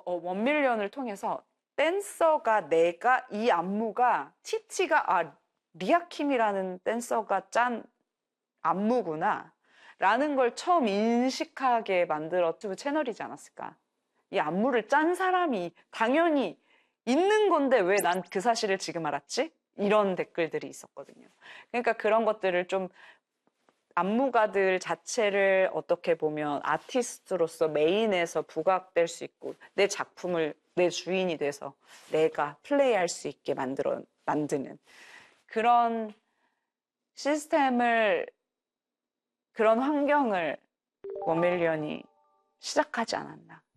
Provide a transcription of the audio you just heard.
원밀리언을 통해서 댄서가 내가 이 안무가 티티가 리아킴이라는 댄서가 짠 안무구나 라는 걸 처음 인식하게 만들어 유튜브 채널이지 않았을까. 이 안무를 짠 사람이 당연히 있는 건데 왜 난 그 사실을 지금 알았지? 이런 댓글들이 있었거든요. 그러니까 그런 것들을 좀 안무가들 자체를 어떻게 보면 아티스트로서 메인에서 부각될 수 있고 내 작품을 내 주인이 돼서 내가 플레이할 수 있게 만드는 그런 시스템을 그런 환경을 원밀리언이 시작하지 않았나.